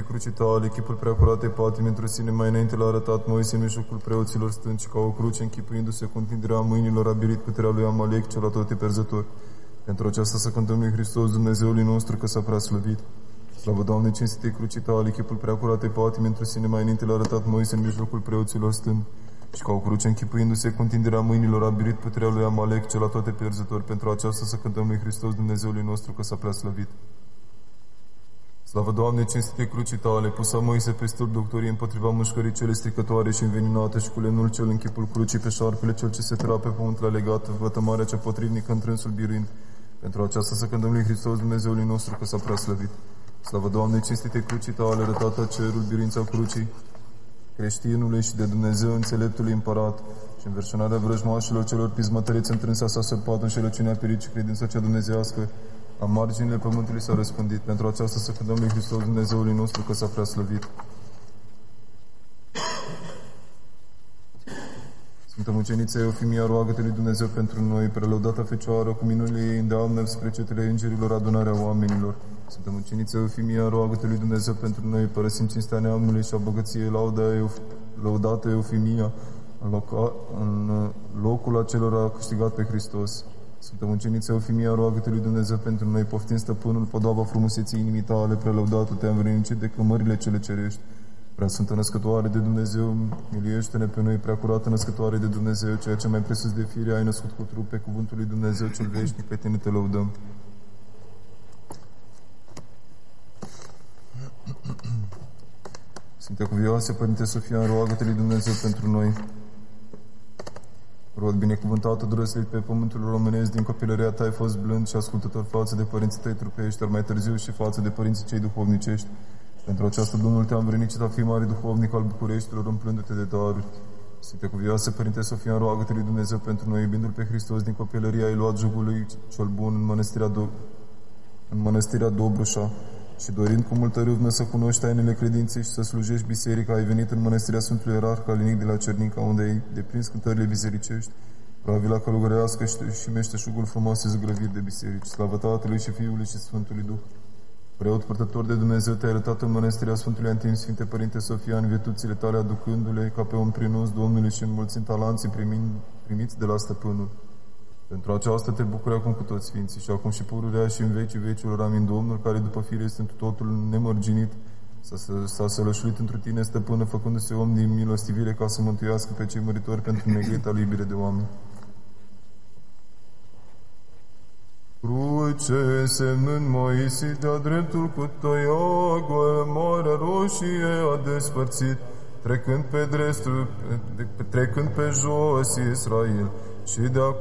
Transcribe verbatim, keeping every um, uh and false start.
crucii tale, chipul preacuratei patimi într-o sine mai înainte l-a arătat Moise în mijlocul preoților stânci, ca o cruce închipuindu-se cu întinderea mâinilor a birit puterea lui Amalek, cel atotdeperzător. Pentru aceasta să cântăm lui Hristos, Dumnezeului nostru, că s-a prea slăvit. Slavă, Doamne, cinstite crucii tale, chipul preacuratei patimi într-o sine mai înainte l-a arătat Moise în mijlocul preoților stând, și ca o cruce închipuindu-se cu întinderea mâinilor a birit puterea lui Amalek, cel atotdeperzător. Pentru aceasta să cântăm lui Hristos, Dumnezeului nostru, că s-a prea slăvit. Slavă, Doamne, cinstite crucii tale, pusa Moise pe stâlp doctorie împotriva mușcării cele stricătoare și înveninate și cu lemnul cel în chipul crucii pe șarpele cel ce se tăra pe pământ la legat, vătămarea cea potrivnică întrânsul biruind. Pentru aceasta să cântăm lui Hristos, Dumnezeului nostru, că s-a prea slăvit. Slavă, Doamne, cinstite crucii tale, arătată cerul, biruința crucii, creștinului și de Dumnezeu înțeleptului împărat și înverșunarea vrăjmașilor celor pismătăreți întrânsa s-a săpat înșelăciunea pirit și credința cea dumnezeiască la marginile pământului s-a răspândit. Pentru aceasta să cântăm lui Hristos, Dumnezeului nostru, că s-a prea slăvit. Sfântă Muceniță Eufimia, roagă-te lui Dumnezeu pentru noi, prelăudată Fecioară, cu minunile ei îndeamnă spre cetele îngerilor adunarea oamenilor. Sfântă Muceniță Eufimia, roagă-te lui Dumnezeu pentru noi, părăsim cinstea neamului și a bogăției, lauda Euf, lăudată Eufimia, în, loca, în locul acelora a câștigat pe Hristos. Sfântă Muceniță Eufimia, roagă-te lui Dumnezeu pentru noi, poftind stăpânul, podoaba frumuseții inimii tale, prelăudată te-a învrednicit de cămările cele cerești. Prea Sfântă Născătoare de Dumnezeu, miluiește-ne pe noi, prea curată Născătoare de Dumnezeu, ceea ce mai presus de fire ai născut cu trup pe cuvântul lui Dumnezeu cel veșnic, pe tine te lăudăm. Sfântă Cuvioase, Părinte Sofia, roagă-te lui Dumnezeu pentru noi. Rod, binecuvântată, drăslit pe pământul românesc, din copilăria ta ai fost blând și ascultător față de părinții tăi trupești, dar mai târziu și față de părinții cei duhovnicești. Pentru aceasta Domnul te-a învrednicit a fi mare duhovnic al Bucureștilor, umplându-te de daruri. Sfinte Cuvioase, Părinte Sofia, roagă-te lui Dumnezeu pentru noi, iubindu-L pe Hristos din copilărie, ai luat jugul lui cel bun în mănăstirea, Do- în mănăstirea Dobrușa și dorind cu multă râvnă să cunoști tainele credinței și să slujești biserica, ai venit în mănăstirea Sfântului Ierarh Calinic de la Cernica, unde ai deprins cântările bisericești, pravila călugărească și meșteșugul frumoase zugrăviri de biserici. Slavă Tatălui și Fiului și Sfântului Duh. Preot purtător de Dumnezeu, te-ai arătat în mănăstirea Sfântului Antim, Sfinte Părinte Sofia, în virtuțile tale, aducându-le ca pe un prinos Domnului și înmulțind talanții primind, primiți de la Stăpânul. Pentru aceasta te bucuri acum cu toți Sfinții și acum și pururea și în vecii vecilor. Amin. Domnul, care după fire este întru totul nemărginit, s-a sălășluit întru tine, Stăpână, făcându-se om din milostivire ca să mântuiască pe cei muritori pentru negrita lui iubire de oameni. Cruce, semnând Moise de-a dreptul cu toiagul, Marea Roșie a despărțit, trecând pe drestul, trecând pe jos Israel, și de